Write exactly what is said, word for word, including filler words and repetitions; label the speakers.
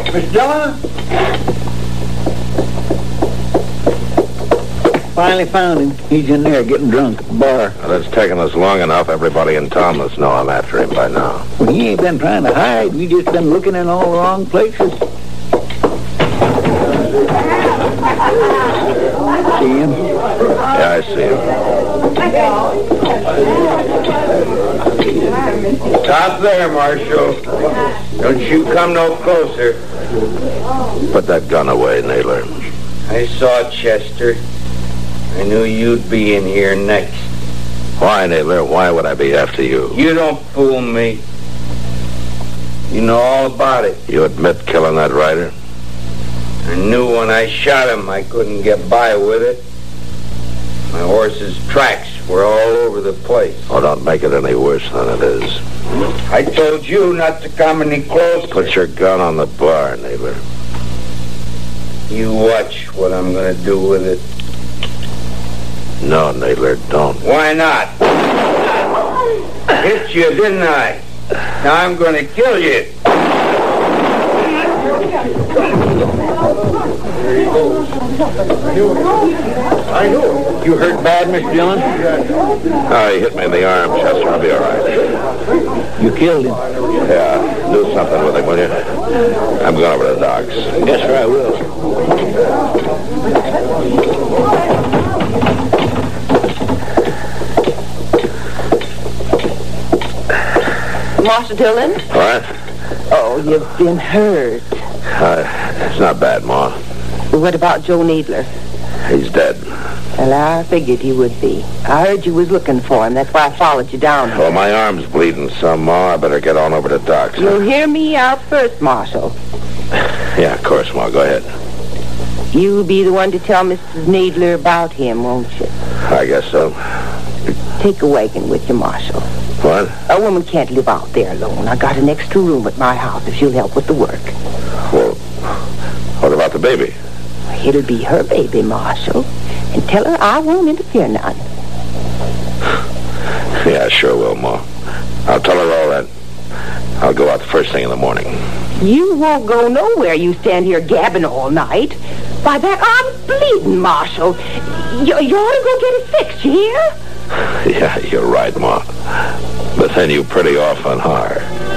Speaker 1: Miss Dillon? Finally found him. He's in there getting drunk at the bar.
Speaker 2: Well, it's taken us long enough. Everybody in town must know I'm after him by now.
Speaker 1: Well, he ain't been trying to hide. We just been looking in all the wrong places. See him?
Speaker 2: Yeah, I see him.
Speaker 3: Stop there, Marshal. Don't you come no closer.
Speaker 2: Put that gun away, Naylor.
Speaker 3: I saw Chester. I knew you'd be in here next.
Speaker 2: Why, Naylor? Why would I be after you?
Speaker 3: You don't fool me. You know all about it.
Speaker 2: You admit killing that rider?
Speaker 3: I knew when I shot him I couldn't get by with it. My horse's tracks were all over the place.
Speaker 2: Oh, don't make it any worse than it is.
Speaker 3: I told you not to come any closer.
Speaker 2: Put your gun on the bar, Naylor.
Speaker 3: You watch what I'm going to do with it.
Speaker 2: No, Naylor, don't.
Speaker 3: Why not? Hit you, didn't I? Now I'm going to kill you.
Speaker 1: I know. You hurt bad, Miss Dillon?
Speaker 2: Oh, he hit me in the arm, Chester. I'll be all right.
Speaker 1: You killed him?
Speaker 2: Yeah, do something with him, will you? I'm going over to the docks.
Speaker 1: Yes, sir, I will.
Speaker 4: Marshal Dillon?
Speaker 2: What?
Speaker 4: Oh, you've been hurt.
Speaker 2: Uh, it's not bad, Ma.
Speaker 4: What about Joe Needler?
Speaker 2: He's dead.
Speaker 4: Well, I figured he would be. I heard you was looking for him. That's why I followed you down here.
Speaker 2: Well, my arm's bleeding some, Ma. I better get on over to Doc's.
Speaker 4: You'll hear me out first, Marshal.
Speaker 2: Yeah, of course, Ma. Go ahead.
Speaker 4: You'll be the one to tell Missus Needler about him, won't you?
Speaker 2: I guess so.
Speaker 4: Take a wagon with you, Marshal.
Speaker 2: What?
Speaker 4: A woman can't live out there alone. I got an extra room at my house if she'll help with the work.
Speaker 2: Well, what about the baby?
Speaker 4: It'll be her baby, Marshal. And tell her I won't interfere none.
Speaker 2: Yeah, I sure will, Ma. I'll tell her all that. I'll go out the first thing in the morning.
Speaker 4: You won't go nowhere. You stand here gabbing all night. By that, I'm bleeding, Marshal. You, you ought to go get it fixed, you hear?
Speaker 2: Yeah, you're right, Ma. But then you pretty often are.